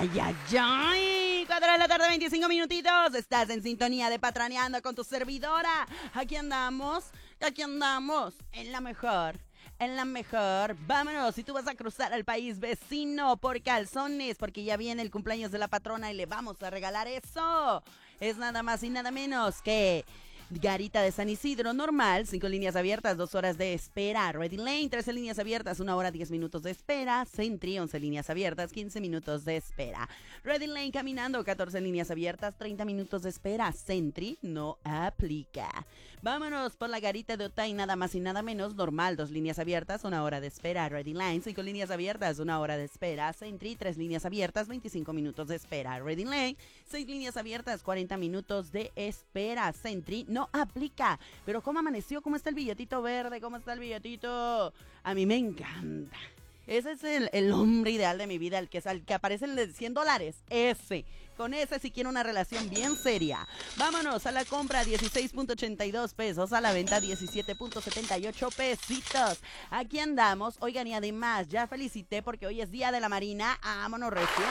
Ay, ay, ay. 4 de la tarde, 25 minutitos. Estás en sintonía de Patraneando con tu servidora. Aquí andamos, en la mejor. En la mejor, vámonos, si tú vas a cruzar al país vecino por calzones, porque ya viene el cumpleaños de la patrona y le vamos a regalar eso. Es nada más y nada menos que Garita de San Isidro, normal, 5 líneas abiertas, 2 horas de espera. Ready Lane, 13 líneas abiertas, 1 hora 10 minutos de espera. Sentry, 11 líneas abiertas, 15 minutos de espera. Ready Lane caminando, 14 líneas abiertas, 30 minutos de espera. Sentry no aplica. Vámonos por la Garita de Otay, nada más y nada menos, normal, 2 líneas abiertas, 1 hora de espera. Ready Lane, 5 líneas abiertas, 1 hora de espera. Sentry, 3 líneas abiertas, 25 minutos de espera. Ready Lane, 6 líneas abiertas, 40 minutos de espera. Sentry no aplica. Pero ¿cómo amaneció? ¿Cómo está el billetito verde? ¿Cómo está el billetito? A mí me encanta. Ese es el hombre ideal de mi vida, el que aparece en el $100. Ese. Con ese sí quiero una relación bien seria. Vámonos a la compra, 16.82 pesos. A la venta, 17.78 pesitos. Aquí andamos. Oigan, y además, ya felicité porque hoy es Día de la Marina. Vámonos, recio.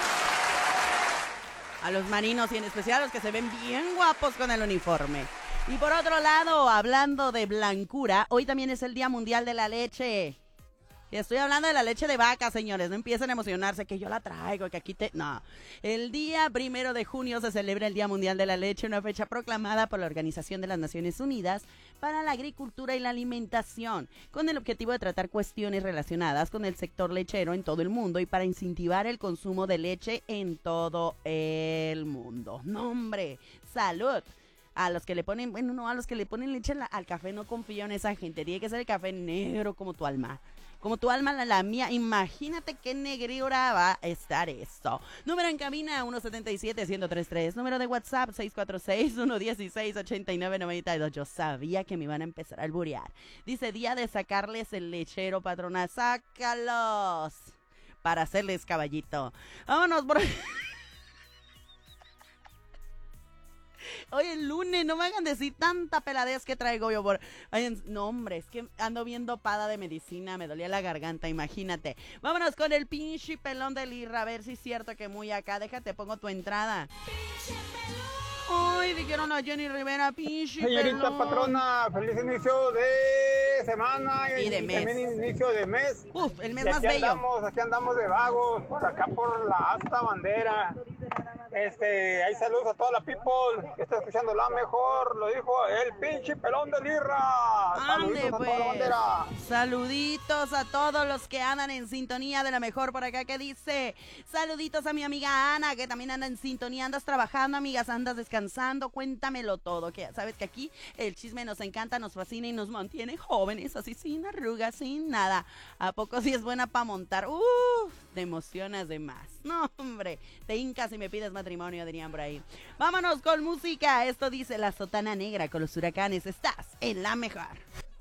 A los marinos y en especial a los que se ven bien guapos con el uniforme. Y por otro lado, hablando de blancura, hoy también es el Día Mundial de la Leche. Estoy hablando de la leche de vaca, señores. No empiecen a emocionarse que yo la traigo, que aquí No. El día 1 de junio se celebra el Día Mundial de la Leche, una fecha proclamada por la Organización de las Naciones Unidas para la Agricultura y la Alimentación, con el objetivo de tratar cuestiones relacionadas con el sector lechero en todo el mundo y para incentivar el consumo de leche en todo el mundo. ¡No, hombre! ¡Salud! A los que le ponen, bueno, no, a los que le ponen leche al café, no confío en esa gente. Tiene que ser el café negro como tu alma. Como tu alma, la mía. Imagínate qué negrura va a estar esto. Número en cabina, 177-1033. Número de WhatsApp, 646-116-8992. Yo sabía que me iban a empezar a alburear. Dice, día de sacarles el lechero, patrona. ¡Sácalos! Para hacerles caballito. Vámonos por... Hoy es lunes, no me hagan decir tanta peladez que traigo yo por... Ay, no, hombre, es que ando bien dopada de medicina, me dolía la garganta, imagínate. Vámonos con el pinche pelón de Lirra, a ver si es cierto que muy acá. Déjate, pongo tu entrada. Ay, dijeron a Jenny Rivera, pinche Señorita pelón. Patrona, feliz inicio de semana y de mes. También inicio de mes. Uf, el mes y más aquí bello. Aquí andamos de vagos, por acá por la Asta Bandera. Hay saludos a toda la people que está escuchando la mejor, lo dijo el pinche pelón de Lirra. Ande, Saluditos pues. a toda la bandera. Saluditos a todos los que andan en sintonía de la mejor por acá, que dice, saluditos a mi amiga Ana, que también anda en sintonía. Andas trabajando, amigas, andas descansando, cuéntamelo todo, que sabes que aquí el chisme nos encanta, nos fascina y nos mantiene jóvenes, así sin arrugas, sin nada. ¿A poco sí es buena para montar? Te emocionas de más. No, hombre, te hincas y me pides matrimonio, dirían por ahí. Vámonos con música. Esto dice La Sotana Negra con los Huracanes. Estás en la mejor.